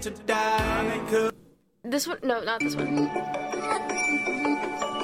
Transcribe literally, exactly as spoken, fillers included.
To die. This one? No, not this one.